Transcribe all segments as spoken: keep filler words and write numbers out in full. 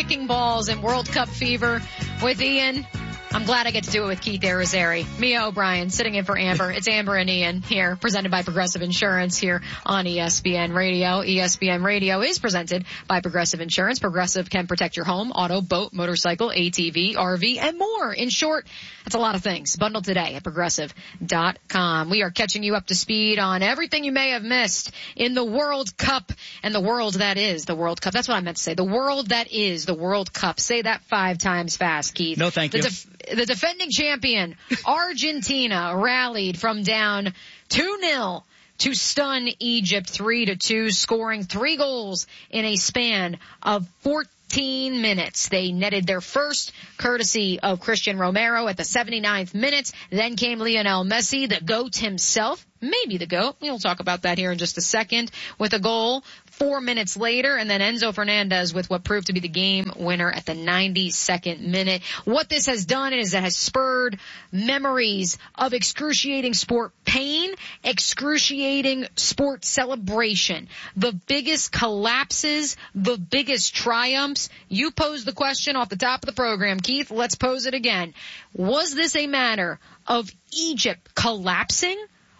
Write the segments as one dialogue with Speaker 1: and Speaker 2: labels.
Speaker 1: kicking balls and World Cup fever with Ian. I'm glad I get to do it with Keith Arizari. Mia O'Brien sitting in for Amber. It's Amber and Ian here, presented by Progressive Insurance here on E S P N Radio. E S P N Radio is presented by Progressive Insurance. Progressive can protect your home, auto, boat, motorcycle, A T V, R V, and more. In short, that's a lot of things. Bundle today at progressive dot com. We are catching you up to speed on everything you may have missed in the World Cup and the world that is the World Cup. That's what I meant to say. The world that is the World Cup. Say that five times fast, Keith.
Speaker 2: No, thank you.
Speaker 1: The def- The defending champion, Argentina, rallied from down two nil to stun Egypt three to two, scoring three goals in a span of fourteen minutes. They netted their first, courtesy of Christian Romero at the seventy-ninth minute. Then came Lionel Messi, the GOAT himself, maybe the GOAT. We'll talk about that here in just a second, with a goal four minutes later, and then Enzo Fernandez with what proved to be the game winner at the ninety-second minute. What this has done is it has spurred memories of excruciating sport pain, excruciating sport celebration, the biggest collapses, the biggest triumphs. You posed the question off the top of the program, Keith. Let's pose it again. Was this a matter of Egypt collapsing,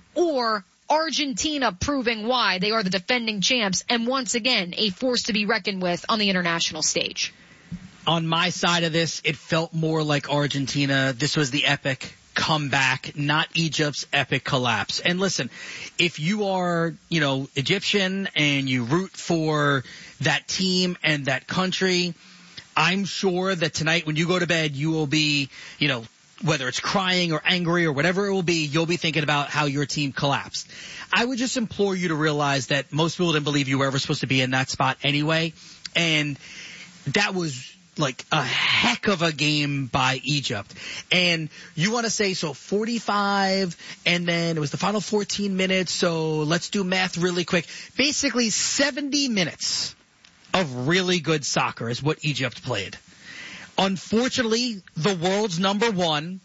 Speaker 1: or Argentina proving why they are the defending champs and once again a force to be reckoned with on the international stage?
Speaker 2: On my side of this, it felt more like Argentina. This was the epic comeback, not Egypt's epic collapse. And listen, if you are, you know, Egyptian and you root for that team and that country, I'm sure that tonight when you go to bed, you will be, you know, whether it's crying or angry or whatever it will be, you'll be thinking about how your team collapsed. I would just implore you to realize that most people didn't believe you were ever supposed to be in that spot anyway. And that was like a heck of a game by Egypt. And you want to say, so forty-five, and then it was the final fourteen minutes, so let's do math really quick. Basically seventy minutes of really good soccer is what Egypt played. Unfortunately, the world's number one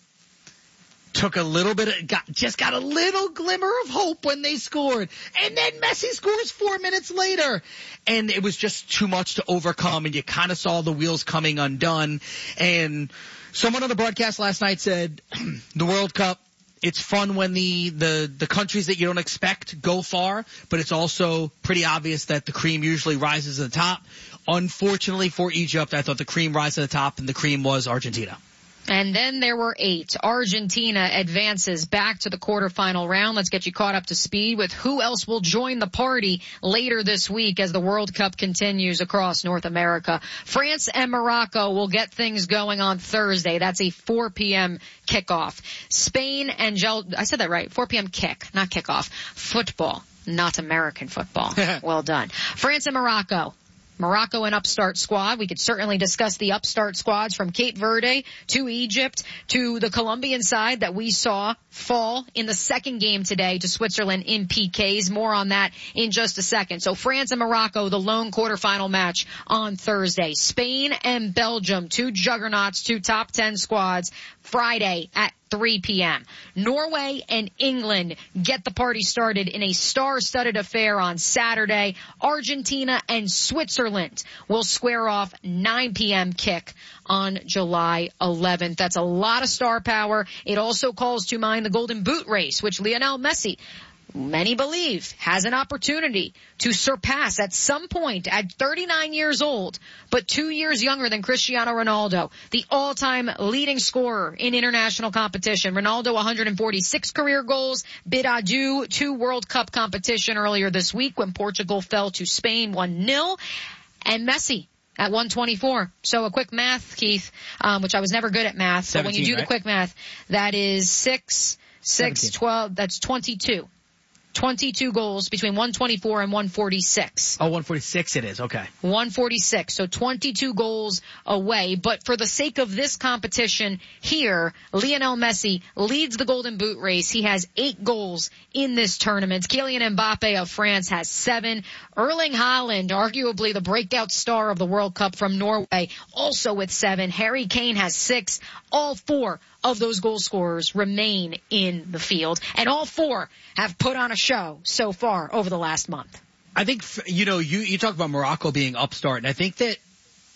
Speaker 2: took a little bit of, got, just got a little glimmer of hope when they scored. And then Messi scores four minutes later. And it was just too much to overcome, and you kind of saw the wheels coming undone. And someone on the broadcast last night said, the World Cup, it's fun when the, the, the countries that you don't expect go far, but it's also pretty obvious that the cream usually rises to the top. Unfortunately for Egypt, I thought the cream rise to the top, and the cream was Argentina.
Speaker 1: And then there were eight. Argentina advances back to the quarterfinal round. Let's get you caught up to speed with who else will join the party later this week as the World Cup continues across North America. France and Morocco will get things going on Thursday. That's a four p.m. kickoff. Spain and Gel- I said that right. four p.m. kick, not kickoff. Football, not American football. Well done. France and Morocco. Morocco an upstart squad. We could certainly discuss the upstart squads from Cape Verde to Egypt to the Colombian side that we saw fall in the second game today to Switzerland in P Ks. More on that in just a second. So France and Morocco, the lone quarterfinal match on Thursday. Spain and Belgium, two juggernauts, two top ten squads, Friday at three p.m. Norway and England get the party started in a star-studded affair on Saturday. Argentina and Switzerland will square off nine p.m. kick on July eleventh. That's a lot of star power. It also calls to mind the Golden Boot race, which Lionel Messi, many believe, has an opportunity to surpass at some point at thirty-nine years old, but two years younger than Cristiano Ronaldo, the all-time leading scorer in international competition. Ronaldo, one hundred forty-six career goals, bid adieu to World Cup competition earlier this week when Portugal fell to Spain one nil, and Messi at one twenty-four. So a quick math, Keith, um, which I was never good at math, but when you do right? the quick math, that is six, six, twelve, that's twenty-two. twenty-two goals between one twenty-four and one forty-six.
Speaker 2: Oh, one forty-six it is. Okay.
Speaker 1: one forty-six. So twenty-two goals away. But for the sake of this competition here, Lionel Messi leads the Golden Boot race. He has eight goals in this tournament. Kylian Mbappe of France has seven. Erling Haaland, arguably the breakout star of the World Cup from Norway, also with seven. Harry Kane has six. All four of those goal scorers remain in the field, and all four have put on a show so far over the last month.
Speaker 2: I think, you know, you, you talk about Morocco being upstart, and I think that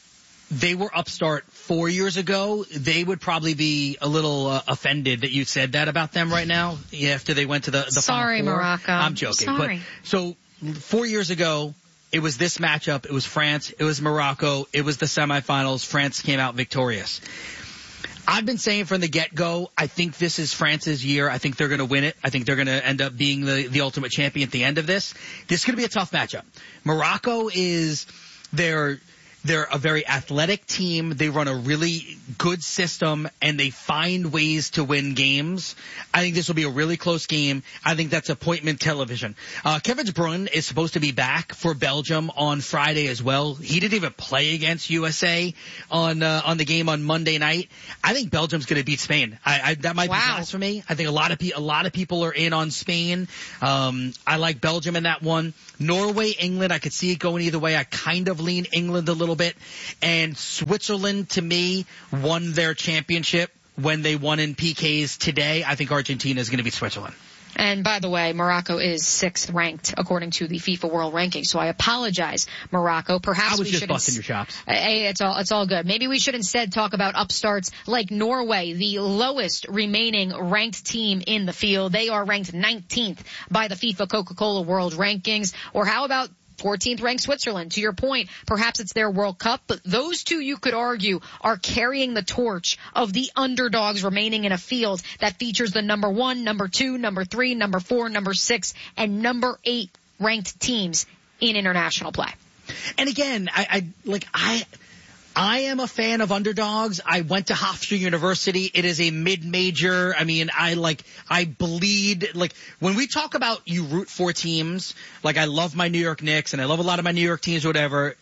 Speaker 2: they were upstart four years ago, they would probably be a little uh, offended that you said that about them right now after they went to the, the
Speaker 1: Sorry,
Speaker 2: Final Four.
Speaker 1: Morocco.
Speaker 2: I'm joking.
Speaker 1: Sorry.
Speaker 2: But, so four years ago, it was this matchup. It was France. It was Morocco. It was the semifinals. France came out victorious. I've been saying from the get-go, I think this is France's year. I think they're going to win it. I think they're going to end up being the, the ultimate champion at the end of this. This is going to be a tough matchup. Morocco is their... They're a very athletic team. They run a really good system, and they find ways to win games. I think this will be a really close game. I think that's appointment television. Uh, Kevin De Bruyne is supposed to be back for Belgium on Friday as well. He didn't even play against U S A on uh, on the game on Monday night. I think Belgium's going to beat Spain. I, I, that might
Speaker 1: wow.
Speaker 2: be blasphemy. I think a lot of pe- a lot of people are in on Spain. Um, I like Belgium in that one. Norway, England, I could see it going either way. I kind of lean England a little bit. And Switzerland, to me, won their championship when they won in P Ks today. I think Argentina is going to beat Switzerland.
Speaker 1: And by the way, Morocco is sixth ranked according to the FIFA World Ranking. So I apologize, Morocco. Perhaps
Speaker 2: I was
Speaker 1: we
Speaker 2: just
Speaker 1: should
Speaker 2: busting your chops.
Speaker 1: Hey, it's all it's all good. Maybe we should instead talk about upstarts like Norway, the lowest remaining ranked team in the field. They are ranked nineteenth by the FIFA Coca-Cola World Rankings. Or how about fourteenth ranked Switzerland? To your point, perhaps it's their World Cup, but those two, you could argue, are carrying the torch of the underdogs remaining in a field that features the number one, number two, number three, number four, number six, and number eight ranked teams in international play.
Speaker 2: And again, I, I like I. I am a fan of underdogs. I went to Hofstra University. It is a mid-major. I mean, I like, I bleed. Like, when we talk about you root for teams, like I love my New York Knicks and I love a lot of my New York teams or whatever,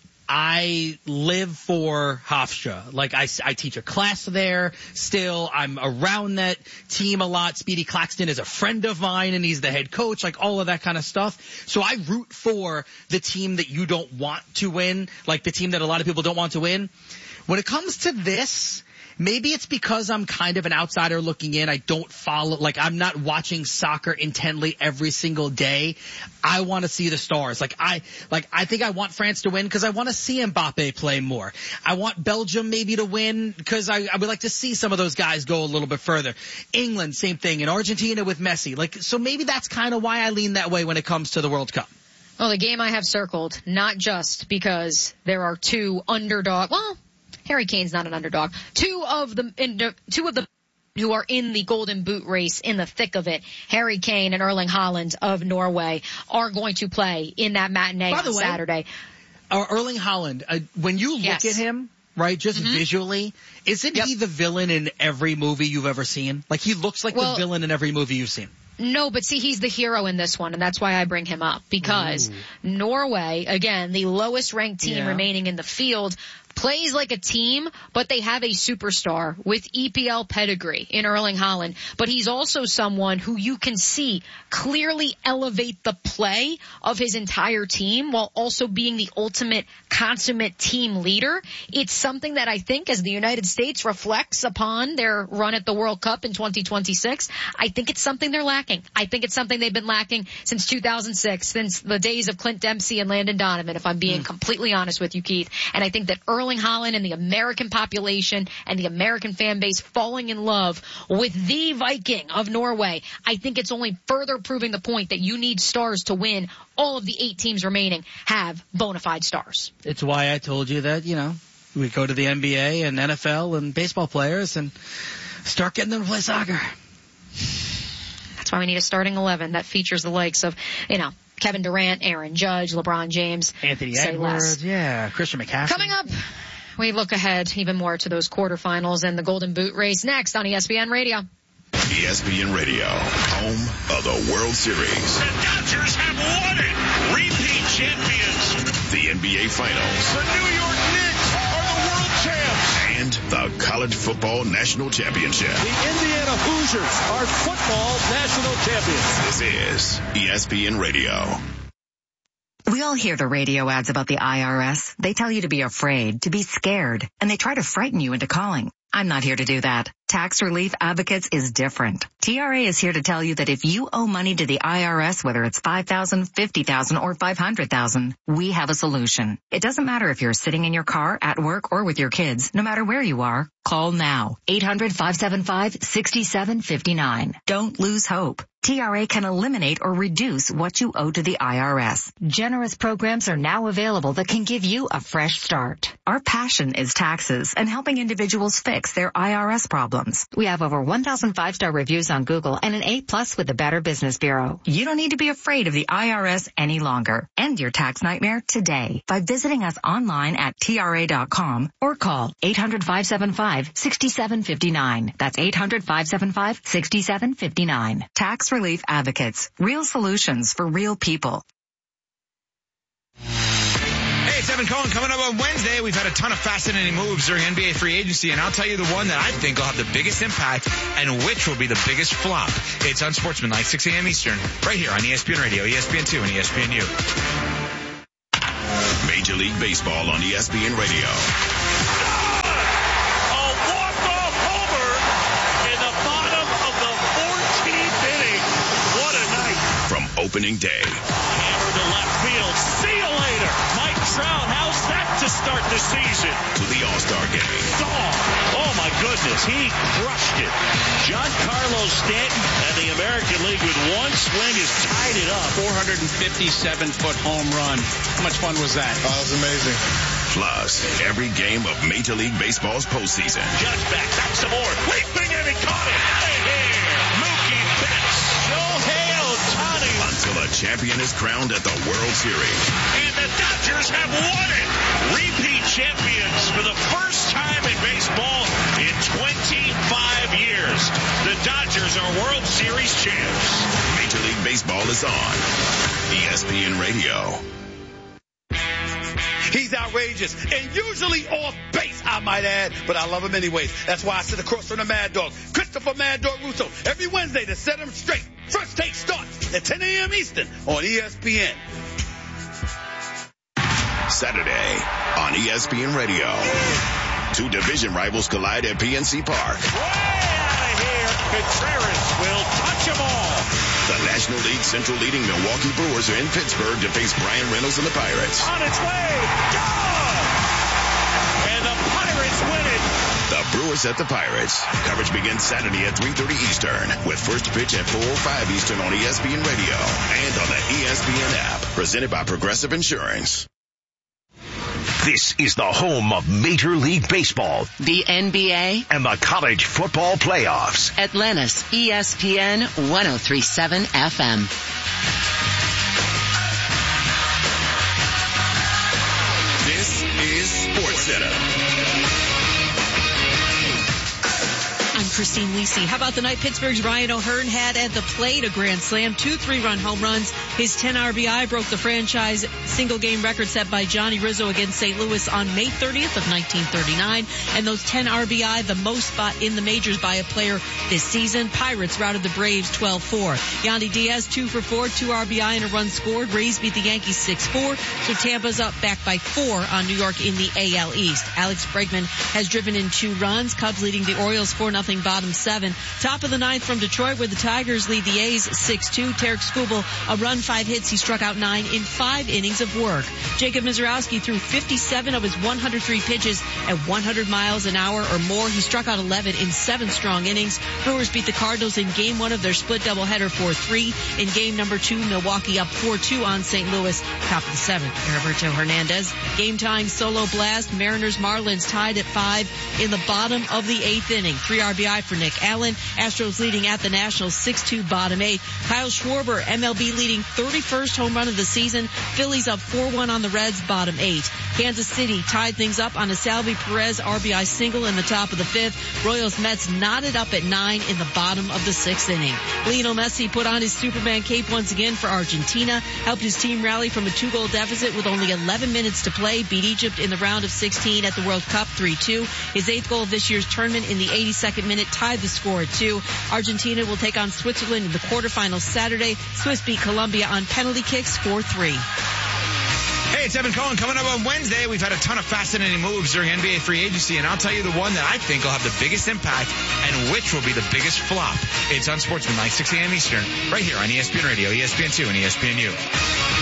Speaker 2: I live for Hofstra. Like, I, I teach a class there still. I'm around that team a lot. Speedy Claxton is a friend of mine and he's the head coach, like all of that kind of stuff. So I root for the team that you don't want to win, like the team that a lot of people don't want to win. When it comes to this, maybe it's because I'm kind of an outsider looking in. I don't follow, like I'm not watching soccer intently every single day. I want to see the stars. Like I, like I think I want France to win because I want to see Mbappe play more. I want Belgium maybe to win because I, I would like to see some of those guys go a little bit further. England, same thing. And Argentina with Messi. Like, so maybe that's kind of why I lean that way when it comes to the World Cup.
Speaker 1: Well, the game I have circled, not just because there are two underdog, well, Harry Kane's not an underdog. Two of the, two of the who are in the Golden Boot race in the thick of it, Harry Kane and Erling Haaland of Norway, are going to play in that matinee on Saturday.
Speaker 2: Uh, Erling Haaland, uh, when you look
Speaker 1: yes.
Speaker 2: at him, right, just
Speaker 1: mm-hmm.
Speaker 2: visually, isn't yep. he the villain in every movie you've ever seen? Like, he looks like well, the villain in every movie you've seen.
Speaker 1: No, but see, he's the hero in this one, and that's why I bring him up. Because Ooh. Norway, again, the lowest ranked team yeah. remaining in the field, plays like a team, but they have a superstar with E P L pedigree in Erling Haaland. But he's also someone who you can see clearly elevate the play of his entire team while also being the ultimate consummate team leader. It's something that I think as the United States reflects upon their run at the World Cup in twenty twenty-six, I think it's something they're lacking. I think it's something they've been lacking since two thousand six, since the days of Clint Dempsey and Landon Donovan, if I'm being mm. completely honest with you, Keith. And I think that Erling Erling Haaland and the American population and the American fan base falling in love with the Viking of Norway, I think it's only further proving the point that you need stars to win. All of the eight teams remaining have bona fide stars.
Speaker 2: It's why I told you that, you know, we go to the N B A and N F L and baseball players and start getting them to play soccer.
Speaker 1: That's why we need a starting eleven that features the likes of, you know, Kevin Durant, Aaron Judge, LeBron James.
Speaker 2: Anthony Edwards, yeah, Christian McCaffrey.
Speaker 1: Coming up, we look ahead even more to those quarterfinals and the Golden Boot race next on E S P N Radio.
Speaker 3: E S P N Radio, home of the World Series.
Speaker 4: The Dodgers have won it. Repeat champions.
Speaker 3: The N B A Finals.
Speaker 4: The New York Knicks are the world champs.
Speaker 3: And the College Football National Championship.
Speaker 4: The Indiana Hoosiers are football national champions.
Speaker 3: This is E S P N Radio.
Speaker 5: We all hear the radio ads about the I R S. They tell you to be afraid, to be scared, and they try to frighten you into calling. I'm not here to do that. Tax Relief Advocates is different. T R A is here to tell you that if you owe money to the I R S, whether it's five thousand dollars, fifty thousand dollars, or five hundred thousand dollars, we have a solution. It doesn't matter if you're sitting in your car, at work, or with your kids. No matter where you are, call now. eight hundred, five seven five, six seven five nine. Don't lose hope. T R A can eliminate or reduce what you owe to the I R S. Generous programs are now available that can give you a fresh start. Our passion is taxes and helping individuals fix their I R S problems. We have over one thousand five-star reviews on Google and an A plus with the Better Business Bureau. You don't need to be afraid of the I R S any longer. End your tax nightmare today by visiting us online at T R A dot com or call eight hundred, five seven five, six seven five nine. That's eight hundred, five seven five, six seven five nine. Tax Relief Advocates. Real solutions for real people.
Speaker 6: Hey, it's Evan Cohen. Coming up on Wednesday, we've had a ton of fascinating moves during N B A free agency, and I'll tell you the one that I think will have the biggest impact and which will be the biggest flop. It's Unsportsmanlike, six a.m. Eastern, right here on E S P N Radio, E S P N two, and E S P N U.
Speaker 3: Major League Baseball on E S P N Radio.
Speaker 4: A walk-off homer in the bottom of the fourteenth inning. What a night.
Speaker 3: From opening day
Speaker 4: Hammer to left field. See you later. Mike Trout, how's that to start the season?
Speaker 3: to the All-Star Game.
Speaker 4: Oh, oh my goodness, he crushed it. Giancarlo Stanton and the American League with one swing has tied it up.
Speaker 7: four hundred fifty-seven foot home run. How much fun was that?
Speaker 8: Oh, it was amazing.
Speaker 3: Plus, every game of Major League Baseball's postseason.
Speaker 4: Judge back, back some more. Leaping and he caught it. Hey, hey, Mookie Betts. Shohei Ohtani.
Speaker 3: Until a champion is crowned at the World Series.
Speaker 4: And the Dodgers have won it. Repeat champions for the first time in baseball in twenty-five years. The Dodgers are World Series champs.
Speaker 3: Major League Baseball is on E S P N Radio.
Speaker 9: He's outrageous and usually off base, I might add, but I love him anyways. That's why I sit across from the Mad Dog, Christopher Mad Dog Russo, every Wednesday to set him straight. First Take starts at ten a.m. Eastern on E S P N.
Speaker 3: Saturday on E S P N Radio. Two division rivals collide at P N C Park.
Speaker 4: Way out of here. Contreras will touch them all.
Speaker 3: The National League Central leading Milwaukee Brewers are in Pittsburgh to face Brian Reynolds and the Pirates.
Speaker 4: On its way. Gone. And the Pirates win it.
Speaker 3: The Brewers at the Pirates. Coverage begins Saturday at three thirty Eastern with first pitch at four oh five Eastern on E S P N Radio and on the E S P N app. Presented by Progressive Insurance.
Speaker 10: This is the home of Major League Baseball,
Speaker 11: the N B A,
Speaker 10: and the college football playoffs.
Speaker 11: Atlanta's E S P N one oh three point seven F M.
Speaker 3: This is SportsCenter.
Speaker 12: I'm Christine Lisi. How about the night Pittsburgh's Ryan O'Hearn had at the plate? A grand slam, two three-run home runs. His ten R B I broke the franchise single-game record set by Johnny Rizzo against Saint Louis on May thirtieth of nineteen thirty-nine. And those ten R B I, the most spot in the majors by a player this season. Pirates routed the Braves twelve four. Yandy Diaz, two for four, two R B I and a run scored. Rays beat the Yankees six four. So Tampa's up back by four on New York in the A L East. Alex Bregman has driven in two runs. Cubs leading the Orioles four nothing. Bottom seven. Top of the ninth from Detroit where the Tigers lead the A's six two. Tarek Skubal, a run, five hits. He struck out nine in five innings of work. Jacob Mizorowski threw fifty-seven of his one hundred three pitches at one hundred miles an hour or more. He struck out eleven in seven strong innings. Brewers beat the Cardinals in game one of their split doubleheader four three. In game number two, Milwaukee up four two on Saint Louis. Top of the seventh, Roberto Hernandez. Game tying solo blast. Mariners Marlins tied at five in the bottom of the eighth inning. Three R B I for Nick Allen. Astros leading at the Nationals six two bottom eight. Kyle Schwarber, M L B leading thirty-first home run of the season. Phillies up four one on the Reds bottom eight. Kansas City tied things up on a Salvi Perez R B I single in the top of the fifth. Royals Mets knotted up at nine in the bottom of the sixth inning. Lionel Messi put on his Superman cape once again for Argentina. Helped his team rally from a two-goal deficit with only eleven minutes to play. Beat Egypt in the round of sixteen at the World Cup three two. His eighth goal of this year's tournament in the eighty-second minute tied the score at two. Argentina will take on Switzerland in the quarterfinals Saturday. Swiss beat Colombia on penalty kicks four three.
Speaker 6: Hey, Hey, it's Evan Cohen. Coming up on Wednesday, we've had a ton of fascinating moves during N B A free agency, and I'll tell you the one that I think will have the biggest impact and which will be the biggest flop. It's Unsportsmanlike, six a.m. Eastern, right here on E S P N Radio, E S P N two, and E S P N U.